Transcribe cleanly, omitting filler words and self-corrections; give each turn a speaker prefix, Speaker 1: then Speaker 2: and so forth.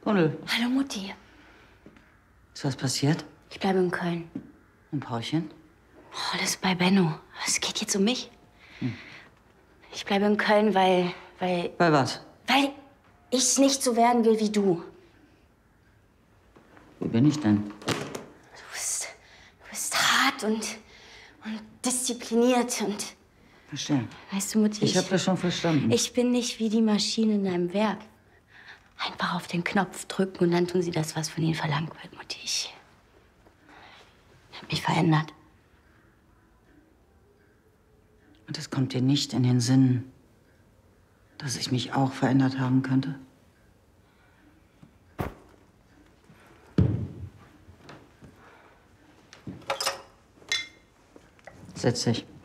Speaker 1: Gundel,
Speaker 2: Hallo Mutti.
Speaker 1: ist was passiert?
Speaker 2: Ich bleibe in Köln.
Speaker 1: Und Paulchen?
Speaker 2: Oh, das ist bei Benno. Es geht jetzt um mich. Ich bleibe in Köln, weil
Speaker 1: Bei was?
Speaker 2: ich nicht so werden will wie du.
Speaker 1: Wie bin ich denn?
Speaker 2: Du bist hart und diszipliniert und...
Speaker 1: Verstehe.
Speaker 2: Weißt du, Mutti,
Speaker 1: Ich habe das schon verstanden.
Speaker 2: ich bin nicht wie die Maschine in einem Werk. Einfach auf den Knopf drücken und dann tun sie das, was von ihnen verlangt wird, Mutti. Ich habe mich verändert.
Speaker 1: Und es kommt dir nicht in den Sinn, dass ich mich auch verändert haben könnte? Setz dich.